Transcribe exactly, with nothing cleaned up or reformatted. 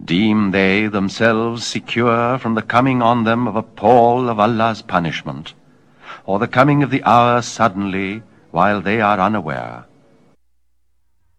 Deem they themselves secure from the coming on them of a pall of Allah's punishment, or the coming of the hour suddenly while they are unaware.